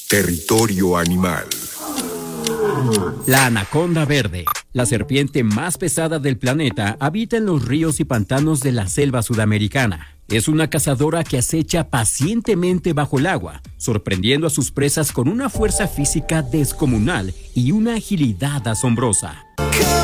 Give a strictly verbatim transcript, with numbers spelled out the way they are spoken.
Territorio Animal. La anaconda verde, la serpiente más pesada del planeta, habita en los ríos y pantanos de la selva sudamericana. Es una cazadora que acecha pacientemente bajo el agua, sorprendiendo a sus presas con una fuerza física descomunal y una agilidad asombrosa.